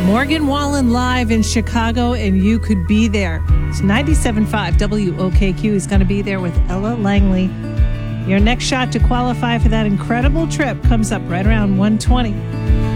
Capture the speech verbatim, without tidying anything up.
Morgan Wallen live in Chicago, and you could be there. It's ninety-seven point five W O K Q. He's going to be there with Ella Langley. Your next shot to qualify for that incredible trip comes up right around one twenty.